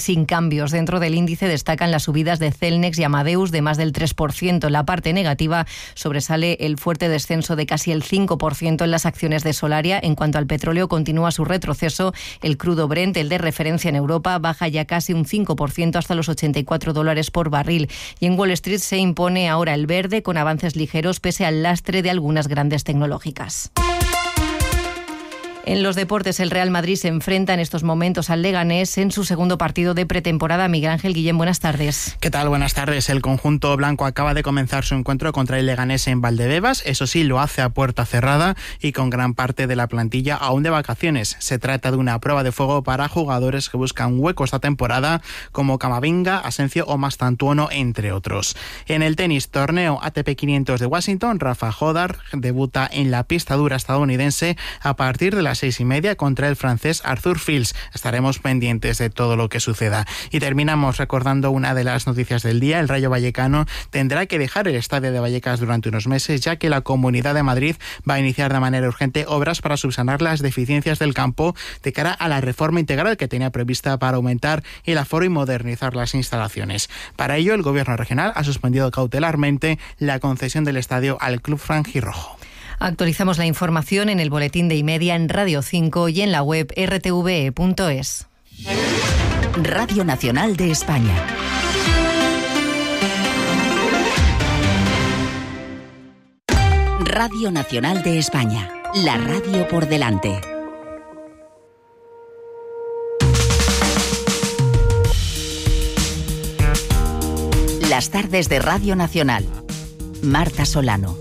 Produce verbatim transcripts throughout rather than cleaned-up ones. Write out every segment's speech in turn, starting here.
sin cambios. Dentro del índice destacan las subidas de Celnex y Amadeus de más del tres por ciento. En la parte negativa sobresale el fuerte descenso de casi el cinco por ciento en las acciones de Solaria. En cuanto al petróleo, continúa su retroceso. El crudo Brent, el de referencia en Europa, baja ya casi un cinco por ciento hasta los ochenta y cuatro dólares por barril. Y en Wall Street se impone ahora el verde con avances ligeros pese al lastre de algunas grandes tecnológicas. En los deportes, el Real Madrid se enfrenta en estos momentos al Leganés en su segundo partido de pretemporada. Miguel Ángel Guillén, buenas tardes. ¿Qué tal? Buenas tardes. El conjunto blanco acaba de comenzar su encuentro contra el Leganés en Valdebebas. Eso sí, lo hace a puerta cerrada y con gran parte de la plantilla aún de vacaciones. Se trata de una prueba de fuego para jugadores que buscan hueco esta temporada, como Camavinga, Asencio o Mastantuono, entre otros. En el tenis, torneo A T P quinientos de Washington, Rafa Jodar debuta en la pista dura estadounidense a partir de las seis y media contra el francés Arthur Fils. Estaremos pendientes de todo lo que suceda. Y terminamos recordando una de las noticias del día. El Rayo Vallecano tendrá que dejar el estadio de Vallecas durante unos meses, ya que la Comunidad de Madrid va a iniciar de manera urgente obras para subsanar las deficiencias del campo de cara a la reforma integral que tenía prevista para aumentar el aforo y modernizar las instalaciones. Para ello, el Gobierno regional ha suspendido cautelarmente la concesión del estadio al Club Franjirrojo. Actualizamos la información en el boletín de Imedia, en Radio cinco y en la web r t v e punto es. Radio Nacional de España. Radio Nacional de España. La radio por delante. Las tardes de Radio Nacional. Marta Solano.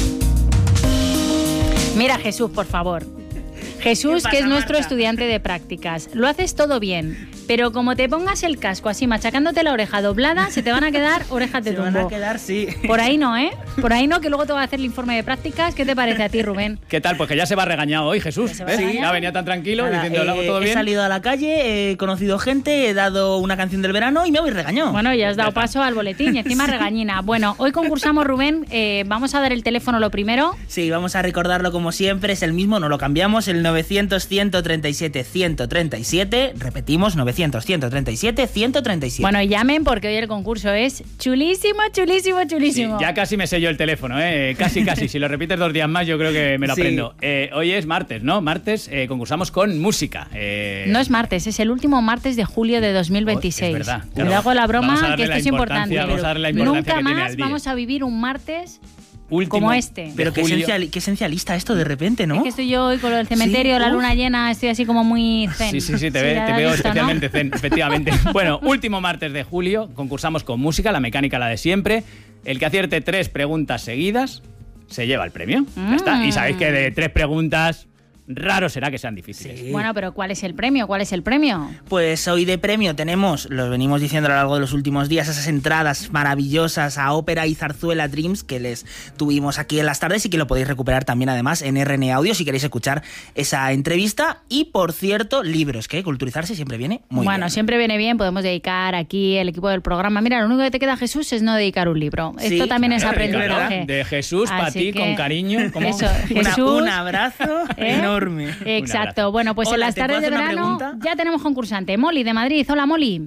Mira, Jesús, por favor. Jesús, que es nuestro Marta? estudiante de prácticas. Lo haces todo bien, pero como te pongas el casco así machacándote la oreja doblada, se te van a quedar orejas de Se tumbo. van a quedar, sí. Por ahí no, ¿eh? Por ahí no, que luego te va a hacer el informe de prácticas. ¿Qué te parece a ti, Rubén? ¿Qué tal? Pues que ya se va regañado hoy, Jesús. se va ¿Ves? regañado. Ya venía tan tranquilo Nada, diciendo, ¿lo hago eh, todo bien? He salido a la calle, he conocido gente, he dado una canción del verano y me voy regañado. Bueno, ya has dado paso al boletín y encima regañina. Bueno, hoy concursamos, Rubén. Eh, vamos a dar el teléfono lo primero. Sí, vamos a recordarlo como siempre, es el mismo, no lo cambiamos, el novecientos, ciento treinta y siete, ciento treinta y siete. Repetimos, novecientos, ciento treinta y siete, ciento treinta y siete. Bueno, llamen porque hoy el concurso es chulísimo, chulísimo, Sí, chulísimo. ya casi me sé yo el teléfono, ¿eh? Casi, casi. Si lo repites dos días más, yo creo que me lo Sí. aprendo. Eh, hoy es martes, ¿no? Martes eh, concursamos con música. Eh... No es martes, es el último martes de julio de dos mil veintiséis. Oh, es verdad, claro. Cuidado con la broma, Vamos a darle que esto la es importante. importancia, vamos a darle la importancia Nunca que tiene más al día. vamos a vivir un martes Último como este. de Pero qué, julio. esencial, qué esencialista esto de repente, ¿no? Es que estoy yo hoy con lo del cementerio, Sí, la uf. luna llena, estoy así como muy zen. Sí, sí, sí, te, ve- ya te lo has veo visto, ¿no? especialmente zen, efectivamente. Bueno, último martes de julio, concursamos con música, la mecánica la de siempre. El que acierte tres preguntas seguidas se lleva el premio. Ya está. Y sabéis que de tres preguntas, raro será que sean difíciles. Sí. Bueno, pero ¿cuál es el premio? ¿Cuál es el premio? Pues hoy de premio tenemos, lo venimos diciendo a lo largo de los últimos días, esas entradas maravillosas a Ópera y Zarzuela Dreams que les tuvimos aquí en las tardes y que lo podéis recuperar también además en R N Audio si queréis escuchar esa entrevista. Y por cierto, libros, que culturizarse siempre viene muy bueno, bien. siempre viene bien, podemos dedicar aquí el equipo del programa. Mira, lo único que te queda, Jesús, es no dedicar un libro. Sí, Esto también es claro, aprendizaje. De Jesús para Así ti, que- con cariño. ¿Cómo? Eso, Una- Jesús. un abrazo ¿Eh? enorme. Exacto. abrazo. Bueno, pues Hola, en las ¿te puedo tardes de hacer una verano pregunta? ya tenemos concursante. Molly, de Madrid. Hola, Molly.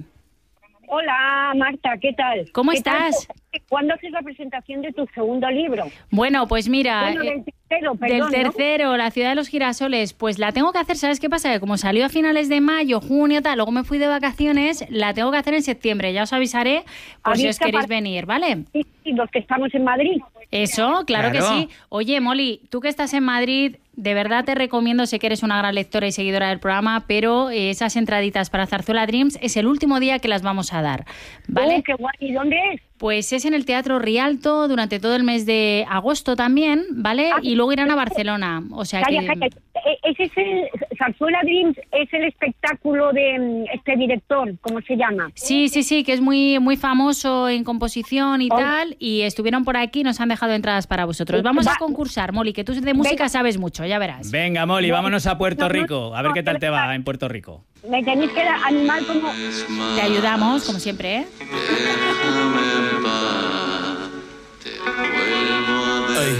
Hola, Marta, ¿qué tal? ¿Cómo ¿Qué estás? tal? ¿Cuándo haces la presentación de tu segundo libro? Bueno, pues mira, Bueno, eh, del tercero, del perdón, ¿no? tercero, La ciudad de los girasoles, pues la tengo que hacer, ¿sabes qué pasa? Que como salió a finales de mayo, junio, tal, luego me fui de vacaciones, la tengo que hacer en septiembre. Ya os avisaré por si os Avisa queréis para- venir, ¿vale? Sí, sí, los que estamos en Madrid. Eso, claro, Claro. que sí. Oye, Molly, tú que estás en Madrid, de verdad te recomiendo, sé que eres una gran lectora y seguidora del programa, pero eh, esas entraditas para Zarzuela Dreams es el último día que las vamos a dar, ¿vale? Oh, qué guay. ¿Y dónde es? Pues es en el Teatro Rialto durante todo el mes de agosto también, ¿vale? Ah, Y luego irán a Barcelona, o sea Calla, que... calla. E- Ese es el Zarzuela Dreams, es el espectáculo de mm, este director, ¿cómo se llama? Sí, sí, sí, que es muy muy famoso en composición y Oh. tal, y estuvieron por aquí, nos han dejado entradas para vosotros. Vamos a Va. concursar, Molly, que tú de música Venga. sabes mucho, ya verás. Venga, Molly, vámonos a Puerto No, no, Rico. A ver no, qué tal te espera. va en Puerto Rico. Me tenéis que dar- animar como... Te ayudamos, como siempre, ¿eh? Ay,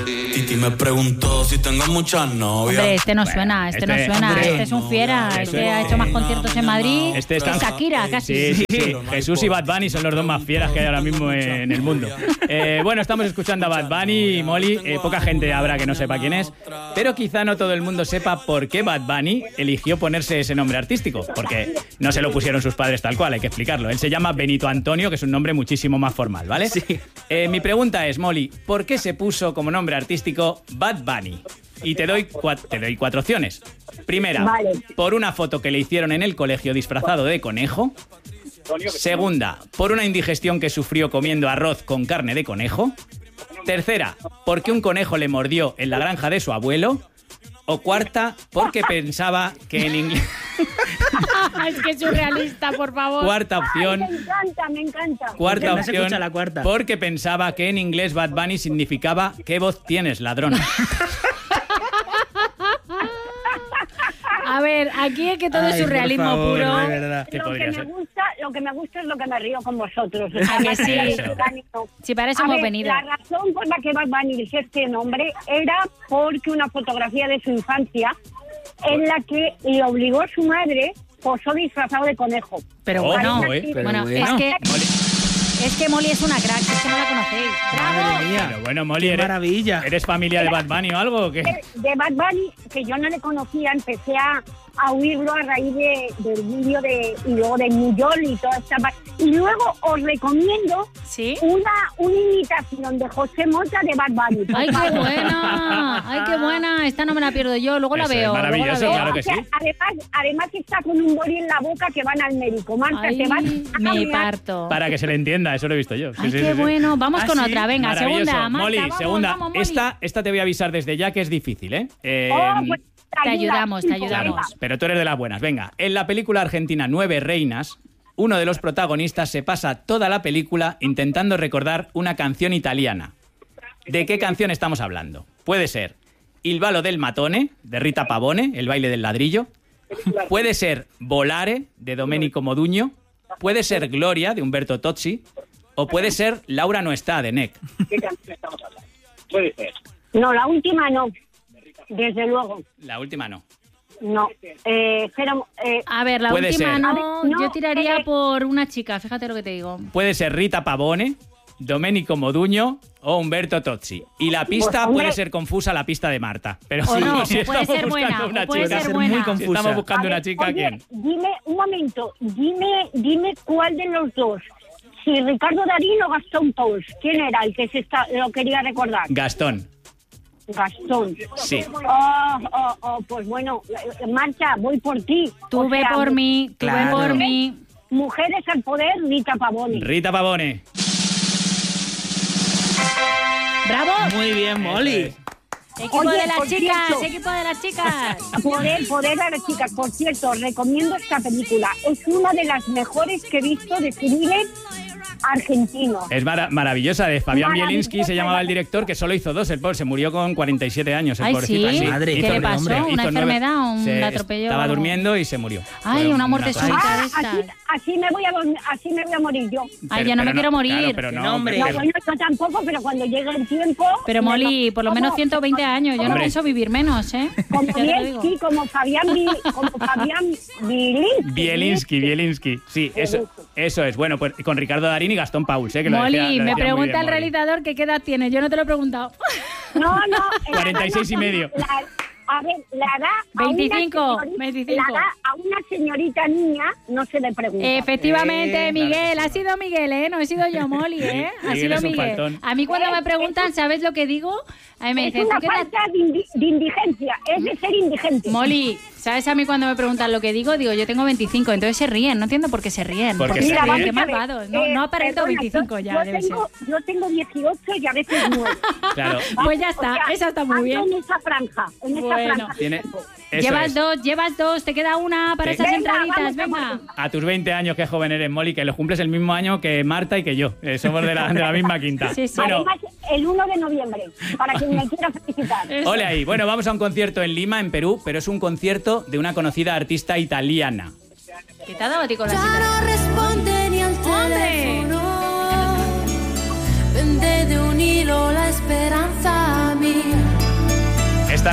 reality. Me preguntó si tengo muchas novias. Hombre, este no Bueno, suena, este, este- no suena. hombre, Este es un fiera. no, Este este- ha hecho más conciertos en Madrid. Este está- que Shakira, casi. Sí, sí, sí. Jesús y Bad Bunny son los dos más fieras que hay ahora mismo en el mundo. Eh, bueno, estamos escuchando a Bad Bunny y Molly. Eh, poca gente habrá que no sepa quién es, pero quizá no todo el mundo sepa por qué Bad Bunny eligió ponerse ese nombre artístico, porque no se lo pusieron sus padres tal cual, hay que explicarlo. Él se llama Benito Antonio, que es un nombre muchísimo más formal, ¿vale? Sí. Eh, mi pregunta es, Molly, ¿por qué se puso como nombre artístico Bad Bunny? Y te doy, cua- te doy cuatro opciones. Primera, Vale. por una foto que le hicieron en el colegio disfrazado de conejo. Segunda, por una indigestión que sufrió comiendo arroz con carne de conejo. Tercera, porque un conejo le mordió en la granja de su abuelo. O cuarta, porque pensaba que en inglés... Es que es surrealista, por favor. Cuarta Ay, opción... me encanta, me encanta. Cuarta No se opción, escucha la cuarta. porque pensaba que en inglés Bad Bunny significaba ¿qué voz tienes, ladrón? A ver, aquí es que todo es Ay, por surrealismo favor, puro. de verdad. ¿Qué Lo que, podría me ser? gusta, lo que me gusta es lo que me río con vosotros. O ¿A que sí? Eso. Si para eso A hemos ver, venido. La razón por la que Bad Bunny eligió este nombre era porque una fotografía de su infancia en la que le obligó a su madre posó disfrazado de conejo. Pero Oh, bueno, ojo, eh, pero bueno, bueno. es que Molly. es que Molly es una crack, es que no la conocéis. Madre ¡Bravo! mía. Pero bueno, Molly, Qué ¿eres, maravilla. ¿eres familia de Bad Bunny o algo o qué? De, de Bad Bunny, que yo no le conocía, empecé a, a oírlo a raíz de, del vídeo de, y luego de New York y toda esta parte. Y luego os recomiendo ¿Sí? una, una imitación de José Mota de Bad Bunny. por ¡Ay, qué favor. buena! ¡Ay, qué buena! Esta no me la pierdo yo, luego la Eso es veo. luego la maravilloso, veo. claro que O sea, sí. además, además está con un boli en la boca que van al médico. Marta, Ay, te van a me cambiar. parto. Para que se le entienda, eso lo he visto yo. Sí, Ay, sí, qué sí, sí. bueno. Vamos Ah, con sí, otra. Venga, Maravilloso. segunda. Marta, Molly, vamos, segunda. vamos, Molly. Esta, esta te voy a avisar desde ya que es difícil, ¿eh? Eh, Oh, pues, Te ayuda, ayudamos, te sí, ayudamos. venga. Pero tú eres de las buenas. Venga, en la película argentina Nueve Reinas, uno de los protagonistas se pasa toda la película intentando recordar una canción italiana. ¿De qué canción estamos hablando? Puede ser Il ballo del matone, de Rita Pavone, el baile del ladrillo. Puede ser Volare, de Domenico Modugno. Puede ser Gloria, de Umberto Tozzi. O puede ser Laura no está, de Neck. ¿Qué canción estamos hablando? Puede ser. No, la última no. Desde luego. La última no. No. Eh, pero, eh, A ver, la Puede última ser. no, A ver, no, yo tiraría eh, por una chica, fíjate lo que te digo. Puede ser Rita Pavone, Domenico Modugno o Humberto Tozzi. Y la pista Pues, hombre. puede ser confusa, la pista de Marta. Pero O sí, no, si puede estamos ser buscando buena, una o puede chica, ser ser buena. muy si confusa. estamos a buscando ver, una chica, oye, ¿quién? Dime, un momento, dime, dime cuál de los dos. Si Ricardo Darín o Gastón Pauls. ¿Quién era el que se está, lo quería recordar? Gastón. Gastón. Sí. Oh, oh, oh, pues bueno, eh, Marcha, voy por ti. Tú O ve sea, por mí, tú ve Claro. por mí. Mujeres al poder, Rita Pavone. Rita Pavone. ¡Bravo! Muy bien, Molly. Equipo Oye, de las por chicas, cierto. equipo de las chicas. Poder, poder a las chicas. Por cierto, recomiendo esta película. Es una de las mejores que he visto de cine argentino. Es mara- maravillosa, de Fabián Maravillosa. Bielinski se llamaba el director, que solo hizo dos, el pobre, se murió con cuarenta y siete años, el Ay, pobrecito. ¿sí? Madre, hizo ¿Qué le nueve- pasó? hizo ¿Una nueve- enfermedad o un se- atropello? Estaba durmiendo y se murió. Ay, Fue una muerte cosa- súbita. Ah, de estas. así, así me voy a dormir- así me voy a morir yo. Ay, Pero- yo no me pero quiero morir. Claro, pero Que no, no, hombre. No, pero- bueno, yo tampoco, pero cuando llegue el tiempo... Pero me Molly, lo- por lo menos como- ciento veinte años. Yo no Hombre. pienso vivir menos, ¿eh? Como Ya te lo digo. Bielski, como Fabián, Bi- como Fabián Bielinski. Bielinski, Bielinski. Sí, eso, eso es. Bueno, pues con Ricardo Darín y Gastón Pauls, ¿eh? Que lo Molly, decía- lo me decía muy pregunta bien, el Molly. realizador que qué edad tiene. Yo no te lo he preguntado. No, no. cuarenta y seis y medio. La, a ver, la da a veinticinco, una señorita- veinticinco. La da a una señorita niña, no se le pregunta. Efectivamente, Eh, Miguel, claro que ha sí. sido Miguel, ¿eh? No he sido yo, Molly, ¿eh? Ha Miguel sido es un Miguel. faltón. A mí cuando me preguntan, ¿sabes lo que digo? A mí me es dicen, una ¿tú qué edad? falta de, indi- de indigencia, es de ser indigente. Molly, ¿sabes a mí cuando me preguntan lo que digo? Digo, yo tengo veinticinco, entonces se ríen. No entiendo por qué se ríen. Porque ¿Por qué se se ríen. ríen? Qué vamos a ver, malvados. No, eh, no aparento perdona, veinticinco yo- ya, yo debe tengo, ser. Yo tengo dieciocho y a veces nueve. Claro. Pues ya está, O sea, esa está muy ando bien. en esa franja, en esa Bueno. franja. Tiene- eso Llevas es. dos, llevas dos, te queda una para Te- esas Venga, entraditas, vamos a venga. A tus veinte años, qué joven eres, Molly, que los cumples el mismo año que Marta y que yo. Eh, somos de la, de la misma quinta. Sí, sí. Bueno, Además, el uno de noviembre, para quien me quiera felicitar. Eso. ole ahí. Bueno, vamos a un concierto en Lima, en Perú, pero es un concierto de una conocida artista italiana. ¿Qué te ha dado a ti con la Ya cita? no responde ni al ¡Hombre! teléfono. Pende de un hilo la esperanza mía.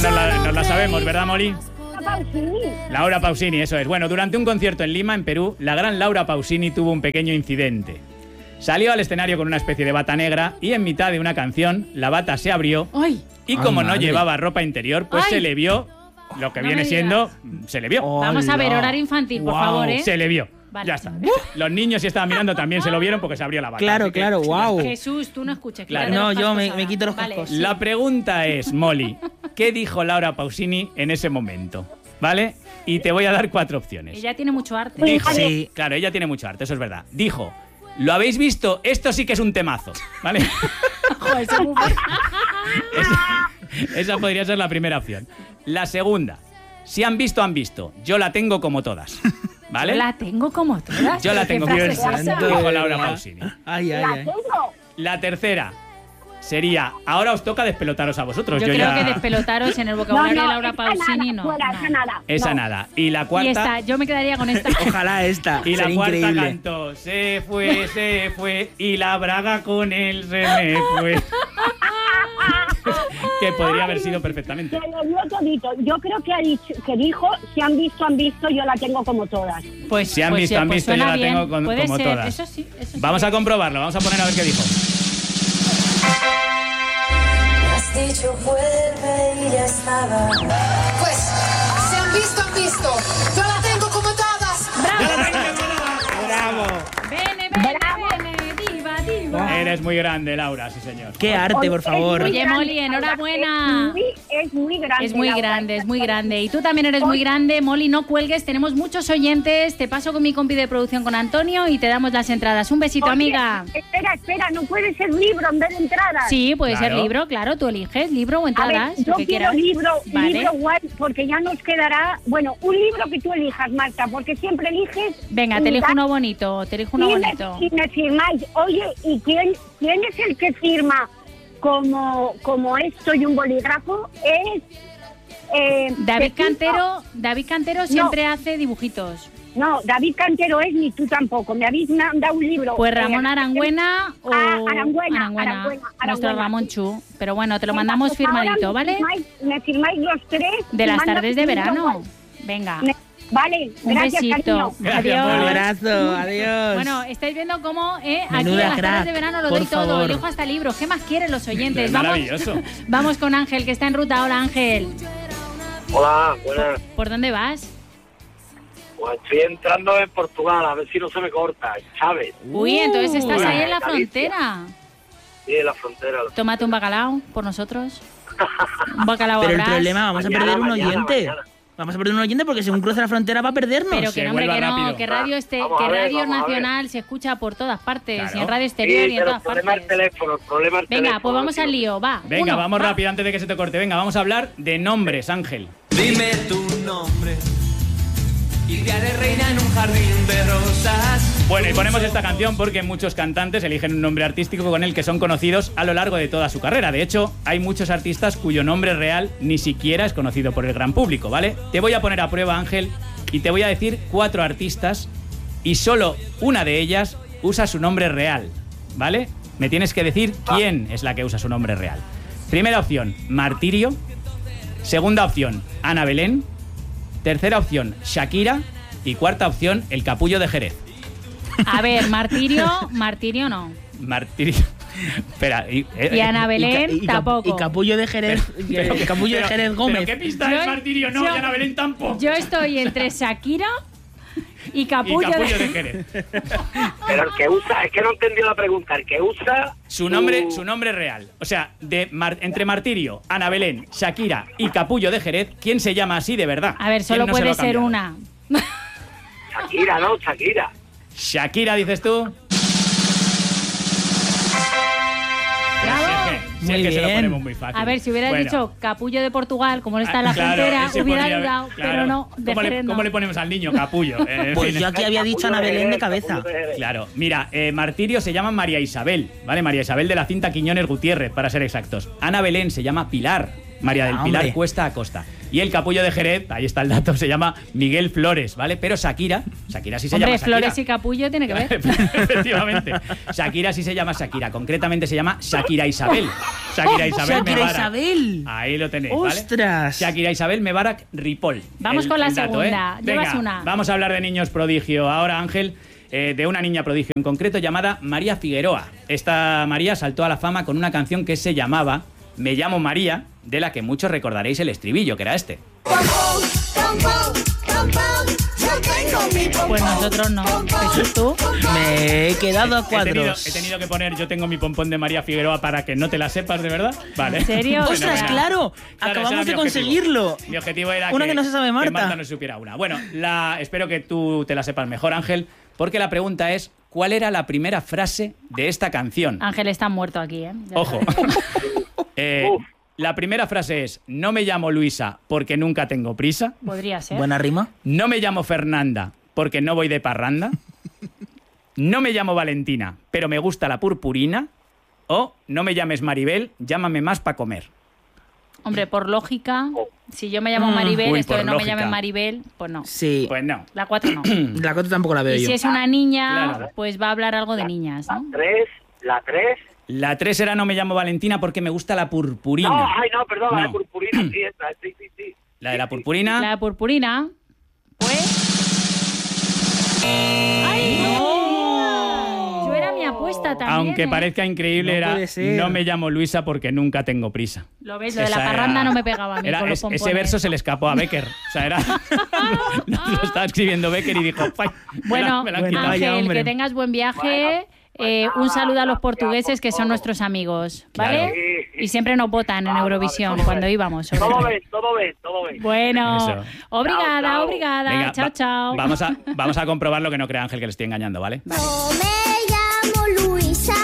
nos la, nos la sabemos, ¿verdad, Molly? Pausini. Laura Pausini, eso es. Bueno, durante un concierto en Lima, en Perú, la gran Laura Pausini tuvo un pequeño incidente. Salió al escenario con una especie de bata negra y en mitad de una canción la bata se abrió ¡Ay! y como Ay, no madre. llevaba ropa interior, pues Ay. se le vio lo que No viene me siendo... Se le vio. Vamos a ver, Hola. horario infantil, por Guau. favor, ¿eh? Se le vio. Vale. Ya está. Los niños, si estaban mirando, también se lo vieron porque se abrió la bata. Claro, Así que- claro, wow. Jesús, tú no escuches. Claro. quítate No, los yo cascos me- ahora. me quito los Vale, cascos. sí. La pregunta es, Molly, ¿qué dijo Laura Pausini en ese momento? ¿Vale? Y te voy a dar cuatro opciones. Ella tiene mucho arte. Dijo, Sí. claro, ella tiene mucho arte, eso es verdad. Dijo, ¿lo habéis visto? Esto sí que es un temazo, ¿vale? Joder, ese muy fuerte. esa, esa podría ser la primera opción. La segunda, si han visto, han visto. Yo la tengo como todas, ¿vale? Yo la tengo como todas. Yo la tengo como ¿Qué Dios todas, frase es esa? santo. dijo Laura Pausini. Ay, ay, La ay. tengo. La tercera sería, ahora os toca despelotaros a vosotros. Yo, Yo creo ya- que despelotaros en el No, vocabulario no, de Laura esa Pausini nada, no. fuera, no. esa nada. Esa no. nada. Y la Y cuarta... esta, yo me quedaría con esta. Ojalá esta. Y la sería cuarta increíble. cantó, se fue, se fue, y la braga con él se me fue. Que podría haber sido perfectamente. Se lo dio todito. Yo creo que ha dicho, que dijo, si han visto, han visto, yo la tengo como todas. Pues, Si han pues visto, sí, han pues visto, yo suena la bien. tengo con- Puede como ser, todas. Eso sí, eso sí. Vamos a comprobarlo, vamos a poner a ver qué dijo. Has dicho vuelve y ya estaba. Pues, se han visto, han visto. Yo la tengo como todas. Bravo. Bene, bene, bene, diva, diva. Eres muy grande, Laura, sí señor. Qué arte, por Es favor. muy Oye, grande, Molly, Laura, enhorabuena. Es muy, es muy grande. Es muy Laura. grande, es muy grande. Y tú también eres muy grande, Molly, no cuelgues. Tenemos muchos oyentes. Te paso con mi compi de producción con Antonio y te damos las entradas. Un besito, Oye, amiga. Espera, espera, no puede ser libro en vez de entradas. Sí, puede Claro. ser libro, claro. Tú eliges libro o A entradas, ver, yo lo que quiero quieras. libro, Vale. libro guay, porque ya nos quedará, bueno, un libro que tú elijas, Marta, porque siempre eliges. Venga, te y elijo da- uno bonito, te elijo uno y me- bonito. y me firmáis. Oye, ¿y quién, quién es el que firma como, como esto y un bolígrafo? Es eh, David Pepito. Cantero, David Cantero siempre hace dibujitos. No, David Cantero es ni tú tampoco. Me habéis mandado un libro. Pues eh, Ramón Arangüena o Ah, Arangüena, Arangüena, Arangüena, nuestro Arangüena. Ramón Chu. Pero bueno, te lo Venga, mandamos pues ahora firmadito, me ¿vale? firmáis- Me firmáis los tres. De y las mándame tardes de un libro verano. guay. Venga. Me- Vale, Un gracias, besito. cariño. Gracias, Adiós. Molly. Un abrazo, adiós. Bueno, estáis viendo cómo eh, aquí en Menuda las tardes crack, de verano lo por doy todo. favor. Elijo hasta libros. ¿Qué más quieren los oyentes? Es Vamos, maravilloso. vamos con Ángel, que está en ruta. Hola, Ángel. Hola, buenas. ¿Por dónde vas? Pues estoy entrando en Portugal, a ver si no se me corta, ¿sabes? Uy, entonces estás Uy, ahí en la Galicia. frontera. Sí, en la frontera. Tómate un bacalao por nosotros. Un bacalao Pero el habrás. problema, vamos Mañana, a perder un mañana, oyente. mañana. Vamos a perder un oyente porque según cruce la frontera va a perdernos. Pero Se que no, hombre, vuelva que no, rápido. que radio este, Vamos que a ver, radio vamos a ver. nacional se escucha por todas partes, Claro. y en radio Sí, exterior y en pero todas el problema es el partes. teléfono, el problema es el Venga, teléfono, pues vamos tío. al lío, va. Venga, Uno, vamos va. rápido antes de que se te corte. Venga, vamos a hablar de nombres, Ángel. Dime tu nombre y te haré reina en un jardín de rosas. Bueno, y ponemos esta canción porque muchos cantantes eligen un nombre artístico con el que son conocidos a lo largo de toda su carrera. De hecho, hay muchos artistas cuyo nombre real ni siquiera es conocido por el gran público, ¿vale? Te voy a poner a prueba, Ángel, y te voy a decir cuatro artistas y solo una de ellas usa su nombre real, ¿vale? Me tienes que decir quién es la que usa su nombre real. Primera opción, Martirio. Segunda opción, Ana Belén. Tercera opción, Shakira. Y cuarta opción, el Capullo de Jerez. A ver, Martirio, Martirio no. Martirio. Espera. Y, eh, Y Ana Belén Y, ca- y cap- tampoco. y Capullo de Jerez, pero- y Capullo de pero- Jerez Gómez. ¿Pero qué pista Yo- es Martirio? No, yo- y Ana Belén tampoco. Yo estoy entre Shakira y Y Capullo, Capullo de de... Jerez. Pero el que usa, es que no entendí la pregunta, el que usa... Su nombre, su nombre real. O sea, de Mar- entre Martirio, Ana Belén, Shakira y Capullo de Jerez, ¿quién se llama así de verdad? A ver, ¿Quién solo no se lo puede ha ser cambiado? una. Shakira, ¿no? Shakira. Shakira, dices tú. Bravo. Si es que, si es Muy que se lo bien. ponemos muy fácil. A ver, si hubieras Bueno. dicho Capullo de Portugal, como no está en la Ah, claro, frontera, ese hubiera podría- dudado, claro. pero no, de ¿Cómo le, Jerez no. cómo le ponemos al niño? Capullo. Eh, en Pues fin. yo aquí había dicho Ana Belén de cabeza. Claro, mira, eh, Martirio se llama María Isabel, ¿vale? María Isabel de la cinta Quiñones Gutiérrez, para ser exactos. Ana Belén se llama Pilar, María del Ah, Pilar hombre. Cuesta Acosta. Y el capullo de Jerez, ahí está el dato, se llama Miguel Flores, ¿vale? Pero Shakira, Shakira sí se Hombre, llama Shakira. Flores y capullo tiene que ver. Efectivamente. Shakira sí se llama Shakira, concretamente se llama Shakira Isabel. Shakira Isabel Shakira Mebarak. Isabel. Ahí lo tenéis, ¿vale? ¡Ostras! Shakira Isabel Mebarak Ripoll. Vamos El- con la el dato, segunda. ¿eh? Llevas Venga, una. Vamos a hablar de niños prodigio. Ahora, Ángel, eh, de una niña prodigio en concreto llamada María Figueroa. Esta María saltó a la fama con una canción que se llamaba Me llamo María, de la que muchos recordaréis el estribillo, que era este. Pues nosotros no. Jesús, tú. Me he quedado a He tenido, cuadros. he tenido que poner Yo tengo mi pompón de María Figueroa para que no te la sepas, ¿de verdad? Vale. ¿En serio? ¡Ostras, Fenomenal. claro! Claro, ese Acabamos era de mi objetivo. conseguirlo. Mi objetivo era Una que no se sabe Marta. que Marta no supiera una. Bueno, la, espero que tú te la sepas mejor, Ángel, porque la pregunta es, ¿cuál era la primera frase de esta canción? Ángel está muerto aquí, ¿eh? Ya Ojo. Eh, la primera frase es, no me llamo Luisa porque nunca tengo prisa. Podría ser. Buena rima. No me llamo Fernanda porque no voy de parranda. No me llamo Valentina, pero me gusta la purpurina. O no me llames Maribel, llámame más para comer. Hombre, por lógica, si yo me llamo Maribel, Uy, esto de por no me lógica. llamen Maribel, pues no. Sí. Pues no. La cuatro no. La cuatro tampoco la veo Y yo. si es una niña, Claro. pues va a hablar algo de niñas, ¿no? Tres, la tres. La tres era no me llamo Valentina porque me gusta la purpurina. No, ay, no, perdón, la No. de purpurina, sí, esa, sí, sí, sí. La de la purpurina. La de purpurina, pues... ¡Ay, no! Yo era mi apuesta también. Aunque ¿eh? parezca increíble, No era puede ser. no me llamo Luisa porque nunca tengo prisa. Lo ves, lo de la Esa parranda era- no me pegaba a mí era- con los es- pompones. ese verso se le escapó a Becker. O sea, era. lo estaba escribiendo Becker y dijo. "Fai, me la- Bueno, me la han Bueno, quitado". vaya, Ángel, hombre. que tengas buen viaje. Eh, un saludo a los portugueses que son nuestros amigos, ¿vale? Claro. Y siempre nos votan en Vale, Eurovisión vale, todo cuando bien. íbamos. sobre Todo todo. bien, todo bien, todo bien. Bueno, Eso. obrigada, Chao, chao. obrigada. Venga, chao, va- chao. Vamos a, vamos a comprobar lo que no crea Ángel, que le estoy engañando, ¿vale? No me llamo Luisa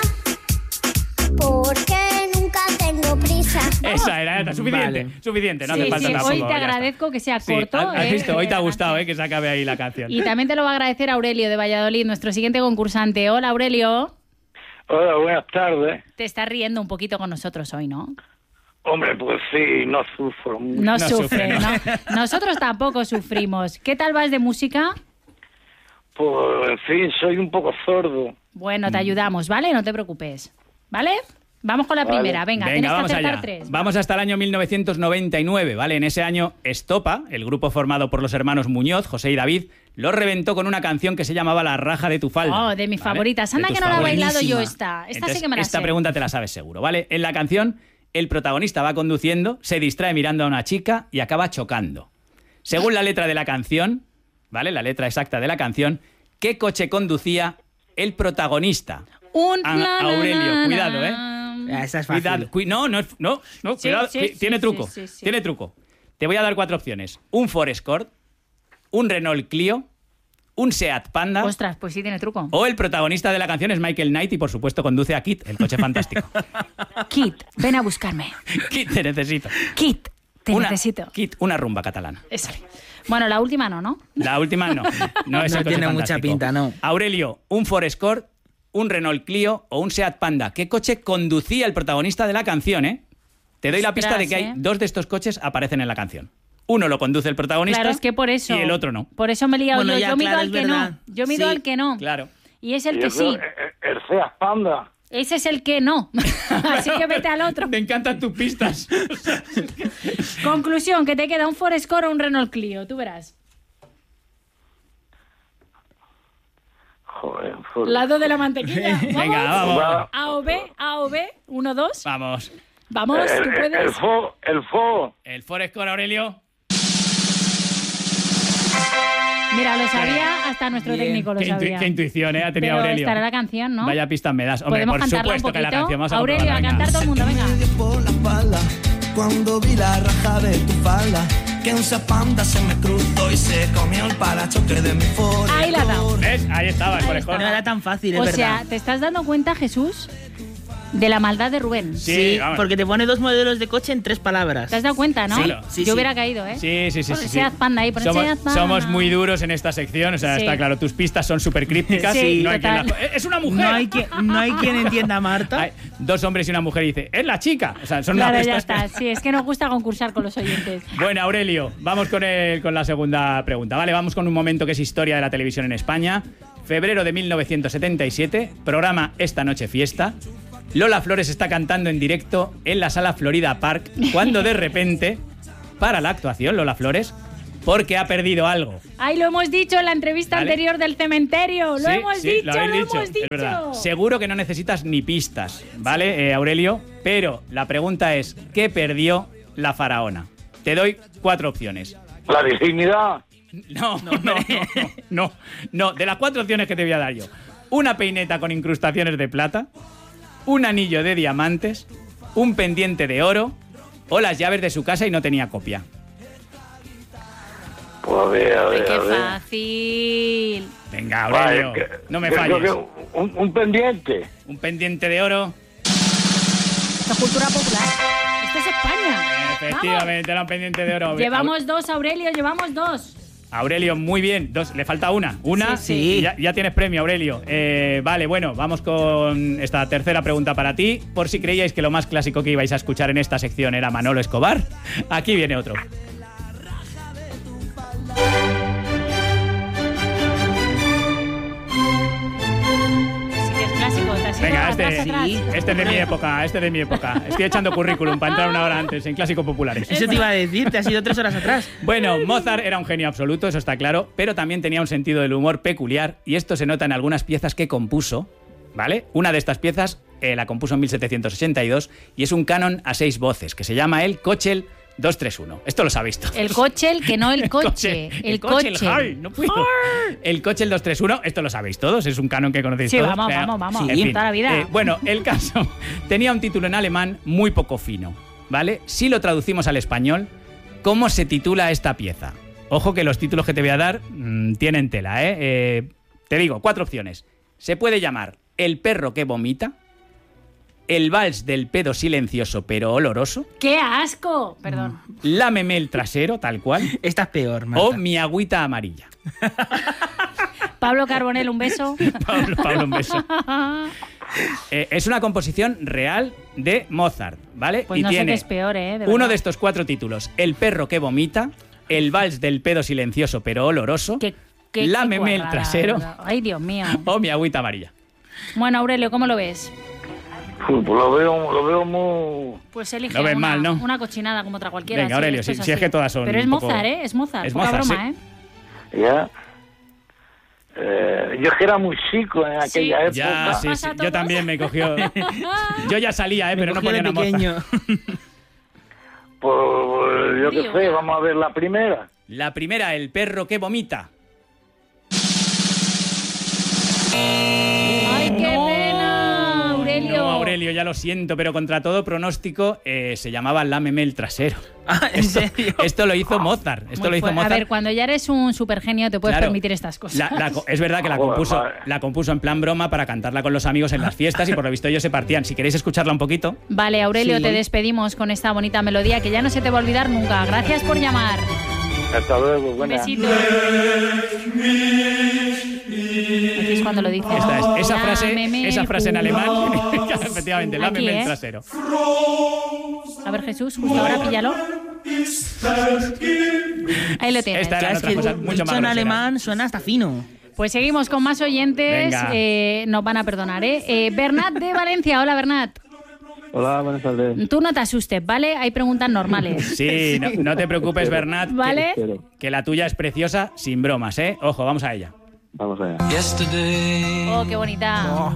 porque nunca tengo prisa. Esa era, era suficiente. Vale. Suficiente, no Sí, hace falta sí, tampoco. hoy te ya está. agradezco que sea Sí, corto. has- has ¿eh? visto, hoy te ha gustado, ¿eh? Que se acabe ahí la canción. Y también te lo va a agradecer Aurelio de Valladolid, nuestro siguiente concursante. Hola, Aurelio. Hola, buenas tardes. Te estás riendo un poquito con nosotros hoy, ¿no? Hombre, pues sí, no sufro mucho. No, No sufre, sufre, ¿no? ¿no? Nosotros tampoco sufrimos. ¿Qué tal vas de música? Pues, en fin, soy un poco sordo. Bueno, te ayudamos, ¿vale? No te preocupes. ¿Vale? Vamos con la Vale. primera. Venga, Venga, tienes que vamos acertar allá. tres. Vamos hasta el año mil novecientos noventa y nueve, ¿vale? En ese año, Estopa, el grupo formado por los hermanos Muñoz, José y David, lo reventó con una canción que se llamaba La raja de tu falda. Oh, de mis ¿vale? favoritas. De Anda tus que no la he favoritas. bailado yo Buenísima. esta. Esta Entonces, sí que me la esta sé. pregunta te la sabes seguro, ¿vale? En la canción, el protagonista va conduciendo, se distrae mirando a una chica y acaba chocando. Según la letra de la canción, ¿vale? La letra exacta de la canción, ¿qué coche conducía el protagonista? Un A- na, na, Aurelio, na, cuidado, ¿eh? na. Ah, esa es fácil. Cuidado, cui- no, no, es- no, no, Sí, cuidado, sí, ti- sí, tiene sí, truco, sí, sí. tiene truco. Te voy a dar cuatro opciones. Un Ford Escort, un Renault Clio, un Seat Panda Ostras, pues sí tiene truco. o el protagonista de la canción es Michael Knight y por supuesto conduce a Kit, el coche fantástico. Kit, ven a buscarme. Kit, te necesito. Kit, te Una- necesito. Kit, una rumba catalana. Eso. Bueno, la última no, ¿no? La última no. No, es No el coche tiene mucha fantástico. pinta, no. Aurelio, un Ford Escort, un Renault Clio o un Seat Panda. ¿Qué coche conducía el protagonista de la canción, eh? Te doy la pista de que hay Ostras, ¿eh? dos de estos coches aparecen en la canción. Uno lo conduce el protagonista Claro, es que por eso. y el otro no. Por eso me he liado Bueno, yo. ya, Yo me he ido claro, al es que verdad. no. Yo me he ido Sí. al que no. Claro. Y es el Y que eso, sí. eh, El Seat Panda. Ese es el que no. Así que vete al otro. Me encantan tus pistas. Conclusión, que te queda un Ford Escort o un Renault Clio. Tú verás. Joder, joder. Lado de la mantequilla. ¿Vamos? Venga, vamos. A o B, A o B, uno, dos. Vamos. Vamos, el, tú el, puedes. el Fo, el Fo. El Ford Escort, Aurelio. Mira, lo sabía, hasta nuestro Bien. técnico lo Qué, intu- sabía. qué intuición, ¿eh? Ha tenido Pero Aurelio. estará la canción, ¿no? Vaya pista me das. Hombre, Podemos por cantarla un supuesto que la poquito. canción. Vamos a Aurelio, a comprobarla, cantar todo el mundo, venga. Por la espalda, cuando vi la raja de tu falda, que un Seat Panda se me cruzó y se comió el parachoque de mi Ford. Ahí la ha dado. ¿Ves? Ahí estaba el Ford Ahí Escort. No era tan fácil, es O verdad. sea, ¿te estás dando cuenta, Jesús? De la maldad de Rubén. Sí, sí, porque te pone dos modelos de coche en tres palabras. ¿Te has dado cuenta, no? Sí, sí, Yo sí. hubiera caído, ¿eh? Sí, sí, sí. Por sí, sí. Seat Panda ahí, por somos, Seat Panda. somos muy duros en esta sección, o sea, Sí. está claro, tus pistas son súper crípticas. Sí, no hay quien total. la- ¡Es una mujer! No hay, quien, no hay quien entienda a Marta. Hay dos hombres y una mujer y dice, ¡es la chica! O sea, son Claro, unas ya pistas está. Sí, es que nos gusta concursar con los oyentes. que- Bueno, Aurelio, vamos con, el, con la segunda pregunta. Vale, vamos con un momento que es historia de la televisión en España. Febrero de mil novecientos setenta y siete, programa Esta Noche Fiesta. Lola Flores está cantando en directo en la sala Florida Park cuando de repente para la actuación Lola Flores porque ha perdido algo. Ay, lo hemos dicho en la entrevista Vale. anterior del cementerio. Lo Sí, hemos sí, dicho, lo lo, habéis dicho, hemos es dicho. verdad. Seguro que no necesitas ni pistas, ¿vale, eh, Aurelio? Pero la pregunta es, ¿qué perdió la faraona? Te doy cuatro opciones. La virginidad. No, no, no, no, no, no. De las cuatro opciones que te voy a dar yo. Una peineta con incrustaciones de plata, un anillo de diamantes, un pendiente de oro o las llaves de su casa y no tenía copia. Pues a ver, a Ay, ver, qué a ver. fácil. Venga, Aurelio, Vale, que- no me que- falles. que- Un, un pendiente. Un pendiente de oro. Esto es cultura popular. Esto es España. Efectivamente, era un pendiente de oro. Llevamos dos, Aurelio, llevamos dos. Aurelio, muy bien. Dos, le falta una. Una, Sí, sí. y Ya, ya tienes premio, Aurelio. Eh, vale, bueno, vamos con esta tercera pregunta para ti. Por si creíais que lo más clásico que ibais a escuchar en esta sección era Manolo Escobar, aquí viene otro. Sí que es clásico. ¿Te has ido Venga, atrás, este, atrás? este es de mi época, este es de mi época. Estoy echando currículum para entrar una hora antes en Clásicos Populares. Eso te iba a decir, te has ido tres horas atrás. Bueno, Mozart era un genio absoluto, eso está claro, pero también tenía un sentido del humor peculiar y esto se nota en algunas piezas que compuso, ¿vale? Una de estas piezas eh, la compuso en mil setecientos ochenta y dos y es un canon a seis voces que se llama el Köchel dos tres uno. Esto lo sabéis todos. El coche, el que no el coche. Köchel, El Köchel, coche. ay, no puedo. El Köchel dos tres uno, esto lo sabéis todos, es un canon que conocéis Sí, todos. vamos, O sea, vamos, vamos. en Sí, fin, toda la vida. eh, bueno, el caso tenía un título en alemán muy poco fino, ¿vale? Si lo traducimos al español, ¿cómo se titula esta pieza? Ojo que los títulos que te voy a dar mmm, tienen tela, ¿eh? ¿eh? Te digo, cuatro opciones. Se puede llamar El perro que vomita, El vals del pedo silencioso pero oloroso, ¡Qué asco! Perdón. Lámeme el trasero, tal cual, Esta es peor, Marta. o Mi agüita amarilla. Pablo Carbonell, un beso. Pablo, Pablo, un beso. Eh, es una composición real de Mozart, ¿vale? Pues y no sé tiene qué es peor, ¿eh? De uno verdad. de estos cuatro títulos: El perro que vomita, El vals del pedo silencioso pero oloroso, Qué- qué- qué Lámeme el cuadrada, trasero ¿verdad? Ay, Dios mío. o Mi agüita amarilla. Bueno, Aurelio, ¿cómo lo ves? Pues lo veo, lo veo muy... Pues elige Lo ves una, mal, ¿no? una cochinada como otra cualquiera. Venga, sí, Aurelio, esto si- es si es así. que todas son Pero es un poco- Mozart, ¿eh? Es Mozart, Es poca Mozart, broma, sí. ¿eh? Ya. Eh, yo que era muy chico en aquella época. Ya, sí, sí. Yo también me cogió. Yo ya salía, ¿eh? Pero no cogió de ponía nada pequeño. Pues yo qué Frío, sé, ¿no? vamos a ver la primera. La primera, El perro que vomita. ¡Ay, qué pena, Aurelio! No, Aurelio, ya lo siento, pero contra todo pronóstico eh, se llamaba Lámeme el trasero. Ah, ¿en esto, serio? esto lo hizo Mozart. Esto Muy lo hizo fuerte. Mozart. A ver, cuando ya eres un supergenio te puedes Claro. permitir estas cosas. La- la co- es verdad que la Joder, compuso, madre. la compuso en plan broma para cantarla con los amigos en las fiestas y por lo visto ellos se partían. Si queréis escucharla un poquito. Vale, Aurelio, Sí. te despedimos con esta bonita melodía que ya no se te va a olvidar nunca. Gracias por llamar. Hasta luego, Un buena. besito. Aquí es cuando lo dices. Esta es, esa frase, Lámeme esa el frase en alemán, culo. efectivamente, Aquí, lámeme ¿eh? el trasero. A ver, Jesús, justo ahora píllalo. Ahí lo tienes. Esta era Es otra que cosa mucho dicho más en grosera. alemán suena hasta fino. Pues seguimos con más oyentes. Venga. Eh, nos van a perdonar, ¿eh? eh Bernat de Valencia. Hola, Bernat. Hola, buenas tardes. Tú no te asustes, ¿vale? Hay preguntas normales. Sí, no, no te preocupes, Bernat, ¿Vale? que, que la tuya es preciosa, sin bromas, ¿eh? Ojo, vamos a ella. Vamos allá. Oh, qué bonita.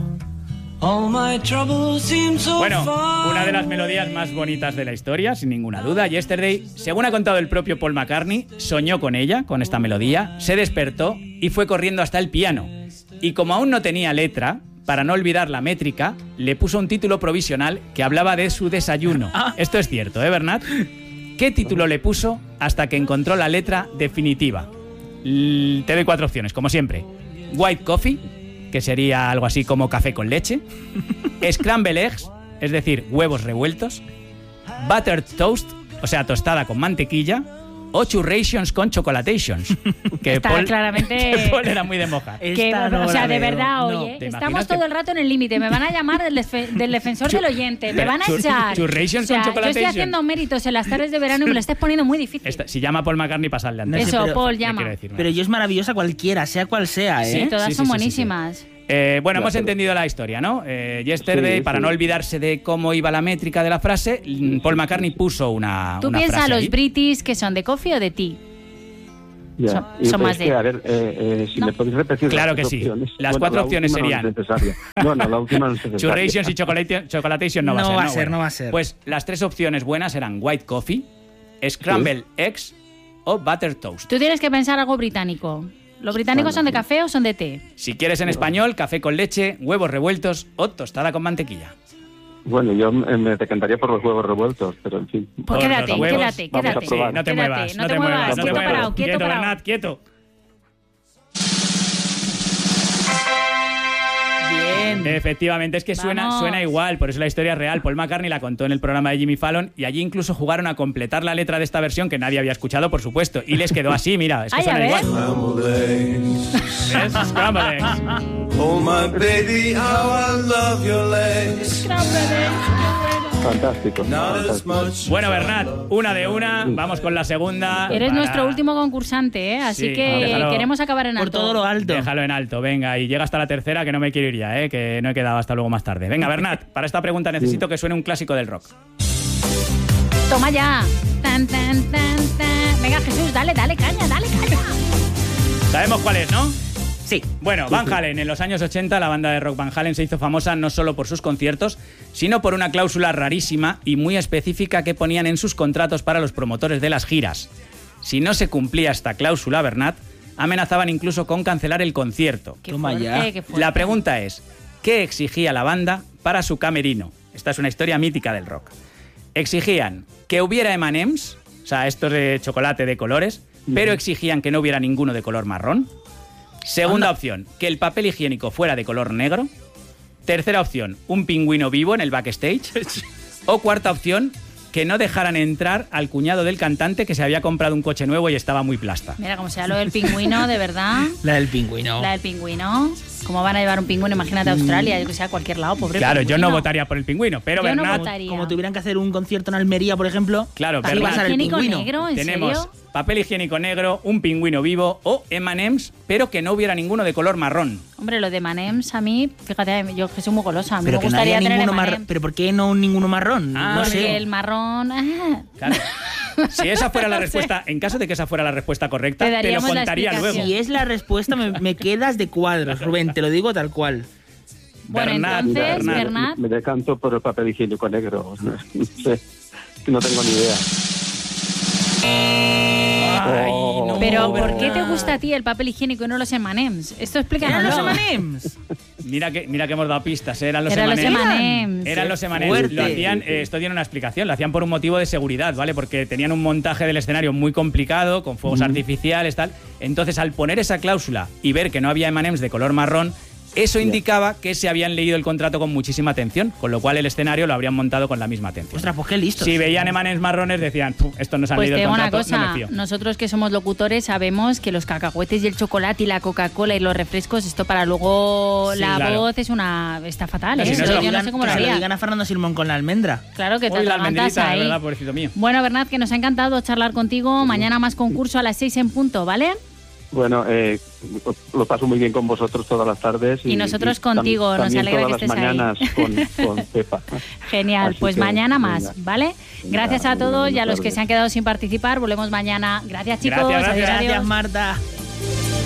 Bueno, una de las melodías más bonitas de la historia, sin ninguna duda. Yesterday, según ha contado el propio Paul McCartney, soñó con ella, con esta melodía, se despertó y fue corriendo hasta el piano. Y como aún no tenía letra, para no olvidar la métrica, le puso un título provisional que hablaba de su desayuno. Esto es cierto, ¿eh, Bernat? ¿Qué título le puso hasta que encontró la letra definitiva? L- te doy cuatro opciones, como siempre. White Coffee, que sería algo así como café con leche. Scramble Eggs es decir, huevos revueltos, buttered toast, o sea, tostada con mantequilla, o churrations con chocolatations. Que Está Paul, claramente... que Paul era muy de moja. Que, no o sea, de veo. verdad, No. oye, ¿Te estamos imaginas todo que- el rato en el límite. Me van a llamar del, desfe- del defensor del oyente. Me Pero van a chur- echar. churrations o sea, con yo estoy chocolatation. haciendo méritos en las tardes de verano y me lo estés poniendo muy difícil. Esta- si llama Paul McCartney, pasadle antes. No sé, Eso, pero- Paul, Me llama. quiero decir, ¿no? Pero yo es maravillosa cualquiera, sea cual sea, ¿eh? Sí, todas Sí, son sí, sí, buenísimas. Eh, bueno, hemos Claro. entendido la historia, ¿no? Eh, yesterday, Sí, para sí. no olvidarse de cómo iba la métrica de la frase, Paul McCartney puso una, Tú una piensas frase los ahí. British que son de coffee o de tea. Ya. Son- Y son es más que, de- a ver, eh, eh, si No. me podéis repetir Claro las que tres sí. opciones. Las Bueno, cuatro la opciones última serían- No es necesaria. Bueno, la última no es necesaria. Churrations y chocolate- chocolatation no va a No ser. va a ¿no? ser, Bueno, no va a ser. Pues las tres opciones buenas eran white coffee, scrambled eggs o butter toast. Tú tienes que pensar algo británico. ¿Los británicos Bueno, son de sí. café o son de té? Si quieres en español, café con leche, huevos revueltos o tostada con mantequilla. Bueno, yo me me decantaría por los huevos revueltos, pero en fin. Pues Por quédate, los huevos. quédate, Vamos a quédate. probar. No te Quédate, muevas, no te muevas, no te quieto muevas. parado, quieto parado. Bernat, quieto. Bien. Efectivamente, es que suena, Vamos. suena igual, por eso la historia es real. Paul McCartney la contó en el programa de Jimmy Fallon y allí incluso jugaron a completar la letra de esta versión que nadie había escuchado, por supuesto, y les quedó así, mira, es que Ay, a suena ver. igual. ¿Ves? Scrambled eggs. Oh my baby, how I love your legs. Fantástico. Not as fantástico. much. Bueno, Bernat, una de una, vamos con la segunda. Eres para- nuestro último concursante, ¿eh? Así Sí, que déjalo. queremos acabar en Por alto. todo lo alto. Déjalo en alto, venga, y llega hasta la tercera que no me quiero ir ya, ¿eh? Que no he quedado hasta luego más tarde. Venga, Bernat, para esta pregunta necesito que suene un clásico del rock. Toma ya. Tan, tan, tan, tan. Venga, Jesús, dale, dale caña, dale caña. Sabemos cuál es, ¿no? Sí. Bueno, Van Halen, en los años ochenta la banda de rock Van Halen se hizo famosa no solo por sus conciertos, sino por una cláusula rarísima y muy específica que ponían en sus contratos para los promotores de las giras. Si no se cumplía esta cláusula, Bernat, amenazaban incluso con cancelar el concierto. Qué Toma fuerte, ya. qué fuerte. La pregunta es, ¿qué exigía la banda para su camerino? Esta es una historia mítica del rock. Exigían que hubiera eme and eme's, o sea, estos de chocolate de colores, pero exigían que no hubiera ninguno de color marrón. Segunda opción, que el papel higiénico fuera de color negro. Tercera opción, un pingüino vivo en el backstage. O cuarta opción, que no dejaran entrar al cuñado del cantante que se había comprado un coche nuevo y estaba muy plasta. Mira, como sea lo del pingüino, de verdad. La del pingüino. La del pingüino. ¿Cómo van a llevar un pingüino? Imagínate a Australia, yo que sé, a cualquier lado, pobre Claro, yo pingüino. no votaría por el pingüino, pero Yo no Bernat, votaría. Como tuvieran que hacer un concierto en Almería, por ejemplo. claro, ¿Papel Bernat, pasar el higiénico pingüino. negro? ¿En tenemos serio? papel higiénico negro, un pingüino vivo o eme and eme's, pero que no hubiera ninguno de color marrón. Hombre, lo de Manems a mí, fíjate, yo que soy muy golosa, a mí Pero me que no gustaría haya tener ninguno M and marrón. M's. ¿Pero por qué no ninguno marrón? Ah, no Porque sé. el marrón... ah. Claro. Si esa fuera la No sé. respuesta, en caso de que esa fuera la respuesta correcta, Te te, lo daríamos la contaría explicación. luego. Si es la respuesta, me, me quedas de cuadros, Rubén, te lo digo tal cual. Bueno, Bernat, entonces, Bernat. Bernat, Me decanto por el papel higiénico negro. No sé. No tengo ni idea. Ay, Oh. no, pero ¿por qué Bernat. te gusta a ti el papel higiénico y no los eme and eme's? Esto ¿Eran explícanoslo. los eme and eme's? Mira que, mira que hemos dado pistas, ¿eh? eran los Eran los eme and eme's. eme and eme's. Eran los eme and Fuerte. eme's. Lo hacían, eh, esto tiene una explicación, lo hacían por un motivo de seguridad, ¿vale? Porque tenían un montaje del escenario muy complicado, con fuegos artificiales, tal. Entonces, al poner esa cláusula y ver que no había eme and eme's de color marrón, eso indicaba que se habían leído el contrato con muchísima atención, con lo cual el escenario lo habrían montado con la misma atención. Ostras, pues qué listo. Si veían eme and eme's marrones, decían, "Puf, esto no se han Pues te leído el digo una contrato, no cosa, me fío". nosotros que somos locutores sabemos que los cacahuetes y el chocolate y la Coca-Cola y los refrescos, esto para luego Sí, la claro. voz es una... está fatal, No, ¿eh? si no Yo se lo no digan, sé cómo lo que se lo haría. digan a Fernando Simón con la almendra. Claro que te Uy, la atragantas almendrita, de ahí. verdad, pobrecito mío. Bueno, Bernat, que nos ha encantado charlar contigo. Mañana más concurso a las seis en punto, ¿vale? Bueno, eh, lo paso muy bien con vosotros todas las tardes. Y nosotros contigo, tam- nos también alegra todas que las estés ahí. mañanas con, con Pepa. Genial, Así pues que, mañana más, venga. ¿vale? Gracias a muy bien, todos y a buenas los que tardes. se han quedado sin participar. Volvemos mañana. Gracias, chicos. Gracias, Adiós, gracias. adiós. Gracias, Marta.